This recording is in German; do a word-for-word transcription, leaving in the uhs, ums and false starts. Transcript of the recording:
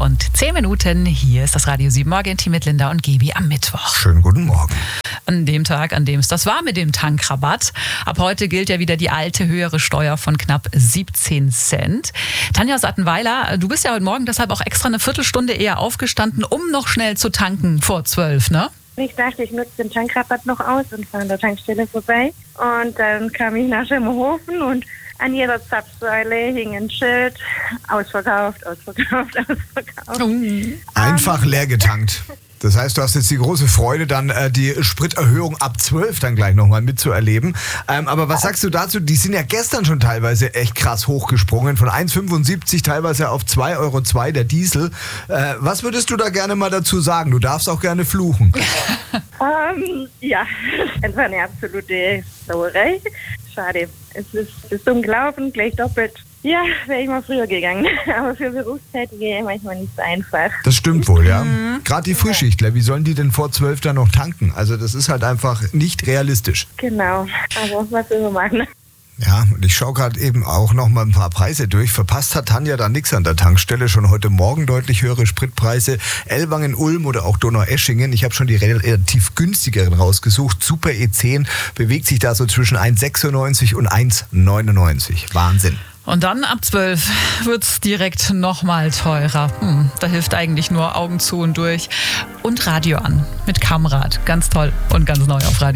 und zehn Minuten. Hier ist das Radio sieben Morgen-Team mit Linda und Gibi am Mittwoch. Schönen guten Morgen. An dem Tag, an dem es das war mit dem Tankrabatt. Ab heute gilt ja wieder die alte höhere Steuer von knapp siebzehn Cent. Tanja Sattenweiler, du bist ja heute Morgen deshalb auch extra eine Viertelstunde eher aufgestanden, um noch schnell zu tanken vor zwölf, ne? Ich dachte, ich nutze den Tankrabatt noch aus und fahre an der Tankstelle vorbei. Und dann kam ich nach Schemmerhofen und an jeder Zapfsäule hing ein Schild: ausverkauft, ausverkauft, ausverkauft. Einfach leer getankt. Das heißt, du hast jetzt die große Freude, dann äh, die Spriterhöhung ab zwölf dann gleich nochmal mitzuerleben. Ähm, aber was sagst du dazu? Die sind ja gestern schon teilweise echt krass hochgesprungen. Von eins Komma fünfundsiebzig teilweise auf zwei Euro zwei der Diesel. Äh, was würdest du da gerne mal dazu sagen? Du darfst auch gerne fluchen. ähm, ja, es war eine absolute Sauerei. Schade. Es ist, es ist dumm gelaufen, gleich doppelt. Ja, wäre ich mal früher gegangen. Aber für Berufstätige manchmal nicht so einfach. Das stimmt wohl, ja. Mhm. Gerade die Frühschichtler, wie sollen die denn vor zwölf dann noch tanken? Also das ist halt einfach nicht realistisch. Genau, aber was will man machen? Ja, und ich schaue gerade eben auch noch mal ein paar Preise durch. Verpasst hat Tanja da nichts an der Tankstelle. Schon heute Morgen deutlich höhere Spritpreise. Ellwangen, Ulm oder auch Donaueschingen. Ich habe schon die relativ günstigeren rausgesucht. Super E zehn bewegt sich da so zwischen eins Komma sechsundneunzig und eins Komma neunundneunzig. Wahnsinn. Und dann ab zwölf wird es direkt nochmal teurer. Hm, da hilft eigentlich nur Augen zu und durch. Und Radio an mit Kamrad. Ganz toll und ganz neu auf Radio.